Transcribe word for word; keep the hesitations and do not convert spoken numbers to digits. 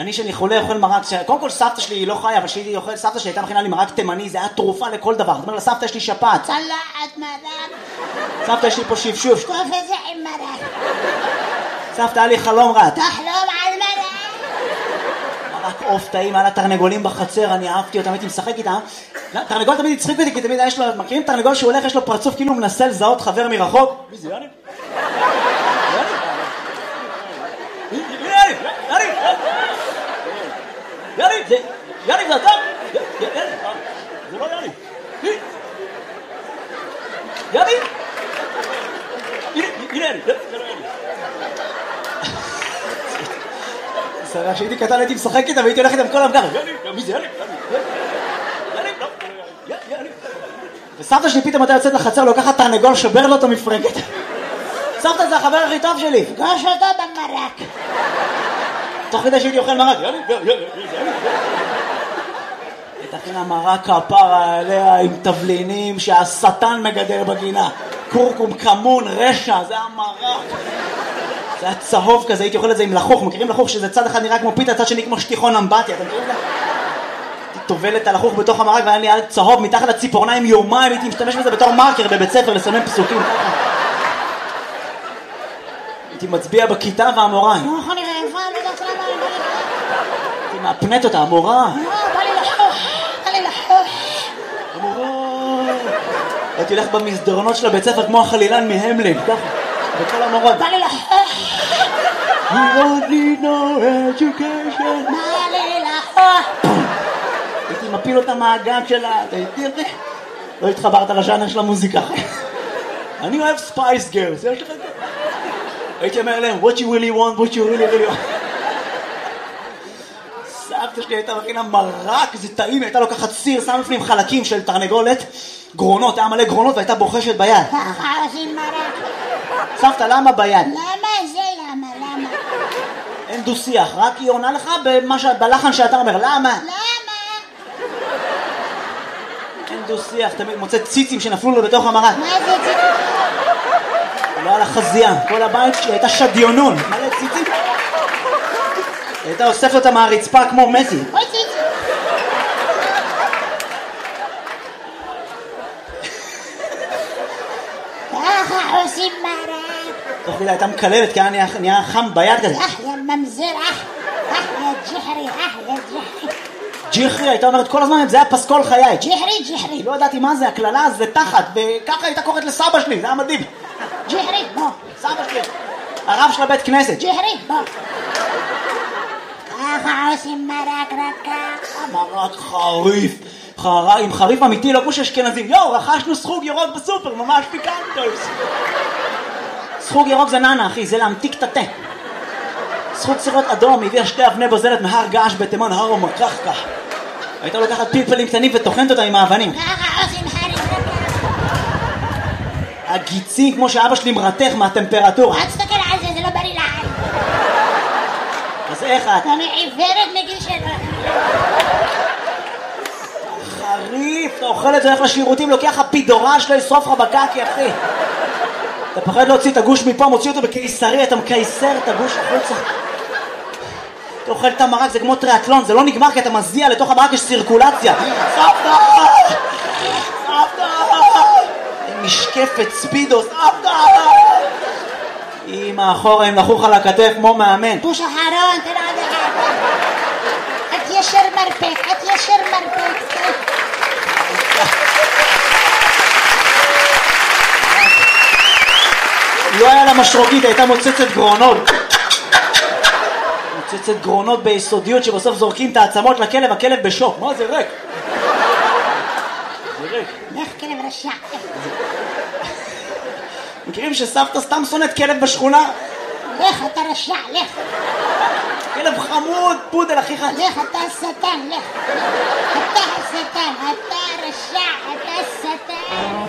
אני שאני חולה אוכל מרק, קודם כל סבתא שלי היא לא חיה, אבל שהיא אוכל, סבתא שלי הייתה מכינה לי מרק תימני, זה היה תרופה לכל דבר. זאת אומרת, סבתא יש לי שפעת. צלחת מרק. סבתא יש לי פה שפשוף. שטוף את זה עם מרק. סבתא היה לי חלום רע. תחלום על מרק. מרק עוף טעים, היה לה תרנגולים בחצר, אני אהבתי אותם, הייתי משחק איתם. תרנגול תמיד הצחיק אותי, כי תמיד יש לו, מכירים תרנגול שהוא הולך, יש לו פרצוף כאילו הוא מנסה לזהות חבר מרחוק. מי זה, יאני? יאני, יאני, יאני, זה, יאני, זה אתה? יאני, זה לא יאני. יאני? הנה, הנה יאני, זה לא יאני. סבבה, כשהייתי קטן הייתי משחק איתם והייתי הולך איתם כל המגר. יאני, מי זה יאני? יאני, לא, יאני. וסבתא שלי פתאום הייתה יוצאת לחצר, לוקחת תרנגול, שובר לו אותו מפרקת. סבתא זה החבר הכי טוב שלי. פגוש אותו במרק. תוך כדי שהייתי אוכל מרק. יאני, יאני, יאני. תכין המרק כפרה עליה עם תבלינים שהשטן מגדל בגינה. קורקום, כמון, רשע, זה המרק. זה היה צהוב כזה, הייתי אוכל את זה עם לחוך. מכירים לחוך שזה צד אחד נראה כמו פיתה, צד שני כמו שטיחון אמבטיה, אתם מכירים את זה? הייתי טובל את הלחוך בתוך המרק והיה לי עד צהוב מתחת לציפורניים יומיים, הייתי משתמש בזה בתור מרקר בבית ספר לסמן פסוקים ככה. הייתי מצביע בכיתה והמורה. נו, איך אני רעבה, אני יודעת למה אני בא לי. הייתי מאפנת אותה, המורה. נו, בא לי לחוך, בא לי לחוך. המורה. הייתי הולך במסדרונות של הבית ספר כמו החלילן מהמלין, ככה. בכל המורות. בא לי לחוך. You don't need no education. בא לי לחוך. הייתי מפיל אותה מהגג שלה, אתה איתי אותי? לא התחברת לז'אנר של המוזיקה. אני אוהב ספייס גרס, יש לך את זה? הייתי אומר להם, what you really want, what you really really want. סבתא שלי הייתה מכינה מרק, זה טעים, הייתה לוקחת סיר, שם לפנים חלקים של תרנגולת, גרונות, היה מלא גרונות והייתה בוחשת ביד. ככה עושים מרק. סבתא, למה ביד? למה זה למה? למה? אין דו שיח, רק היא עונה לך במה ש... בלחן שאתה אומר, למה? למה? אין דו שיח, תמיד מוצא ציצים שנפלו לו בתוך המרק. מה זה ציצים? לא על החזייה, כל הבית שלי הייתה שדיונון, מלא ציצים. הייתה אוספת אותה מהרצפה כמו מסי. אוי ציצים. ככה עושים מרק. תוך כדי הייתה מקללת, כי היה נהיה חם ביד כזה. אח יא ממזר, אח. אח יא ג'חרי, אח יא ג'חרי. ג'יחרי, הייתה אומרת כל הזמן, זה היה פסקול חיי. ג'חרי, ג'חרי. לא ידעתי מה זה, הכללה זה תחת, וככה הייתה קוראת לסבא שלי, זה היה מדהים. ג'חרי, בוא. סבא שלי, הרב של הבית כנסת. ג'חרי, בוא. ככה עושים מרק רק ככה. מרק חריף, חריף, עם חריף אמיתי, לא כמו שאשכנזים. יואו, רכשנו סחוג ירוק בסופר, ממש פיקנטוס. סחוג ירוק זה ננה, אחי, זה להמתיק את התה. סחוג סירות אדום, הביאה שתי אבני בוזלת מהר געש בתימן, הר ומקחקח. הייתה לוקחת פלפלים קטנים וטוחנת אותם עם האבנים. ככה עושים חריף רק ככה. הגיצים, כמו שאבא שלי מרתך מהטמפרטורה. אל תסתכל על זה, זה לא בריא לעין. אז איך את? אני עיוורת מגיל שלו. חריף, אתה אוכל את זה, הולך לשירותים, לוקח הפידורה שלו, ישרוף לך בקקי, אחי. אתה פחד להוציא את הגוש מפה, מוציא אותו בקיסרי, אתה מקייסר את הגוש החוצה. אתה אוכל את המרק, זה כמו טריאטלון, זה לא נגמר כי אתה מזיע, לתוך המרק יש סירקולציה. סבתא! סבתא! משקפת, ספידו, סבתא! אמא אחורה, הם לחוך על הכתף כמו מאמן. פוש אחרון, תראה עוד אחד. את ישר מרפק, את ישר מרפק. לא היה לה משרוקית, הייתה מוצצת גרונות. מוצצת גרונות ביסודיות שבסוף זורקים את העצמות לכלב, הכלב בשוק. מה זה ריק? זה ריק. לך כלב רשע. מכירים שסבתא סתם שונאת כלב בשכונה? לך אתה רשע, לך. כלב חמוד, פודל הכי חד. לך אתה השטן, לך. אתה השטן, אתה רשע, אתה השטן.